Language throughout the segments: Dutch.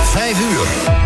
5 uur.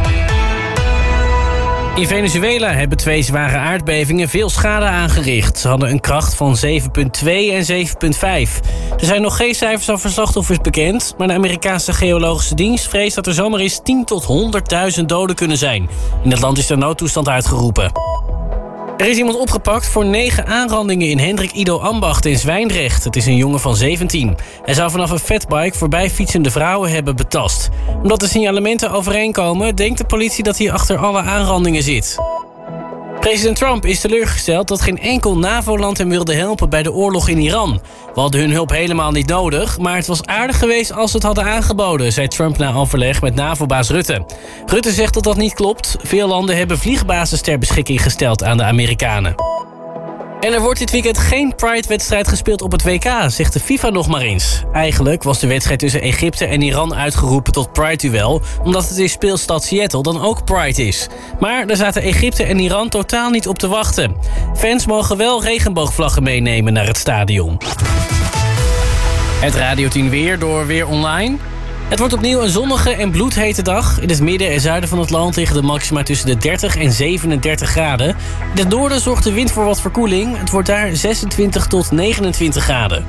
In Venezuela hebben 2 zware aardbevingen veel schade aangericht. Ze hadden een kracht van 7,2 en 7,5. Er zijn nog geen cijfers over slachtoffers bekend, maar de Amerikaanse geologische dienst vreest dat er zomaar eens 10 tot 100.000 doden kunnen zijn. In het land is de noodtoestand uitgeroepen. Er is iemand opgepakt voor 9 aanrandingen in Hendrik Ido Ambacht in Zwijndrecht. Het is een jongen van 17. Hij zou vanaf een fatbike voorbij fietsende vrouwen hebben betast. Omdat de signalementen overeenkomen, denkt de politie dat hij achter alle aanrandingen zit. President Trump is teleurgesteld dat geen enkel NAVO-land hem wilde helpen bij de oorlog in Iran. We hadden hun hulp helemaal niet nodig, maar het was aardig geweest als ze het hadden aangeboden, zei Trump na overleg met NAVO-baas Rutte. Rutte zegt dat dat niet klopt. Veel landen hebben vliegbases ter beschikking gesteld aan de Amerikanen. En er wordt dit weekend geen Pride-wedstrijd gespeeld op het WK, zegt de FIFA nog maar eens. Eigenlijk was de wedstrijd tussen Egypte en Iran uitgeroepen tot Pride-duel, omdat het in speelstad Seattle dan ook Pride is. Maar daar zaten Egypte en Iran totaal niet op te wachten. Fans mogen wel regenboogvlaggen meenemen naar het stadion. Het Radio 10 weer door Weer Online. Het wordt opnieuw een zonnige en bloedhete dag. In het midden en zuiden van het land liggen de maxima tussen de 30 en 37 graden. In het noorden zorgt de wind voor wat verkoeling. Het wordt daar 26 tot 29 graden.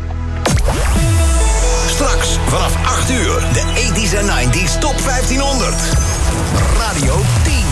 Straks vanaf 8 uur de 80s en 90s top 1500. Radio 10.